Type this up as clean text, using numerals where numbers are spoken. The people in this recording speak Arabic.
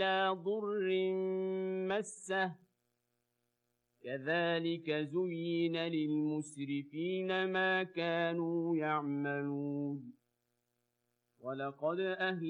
ضر مسه كذلك زين للمسرفين ما كانوا يعملون ولقد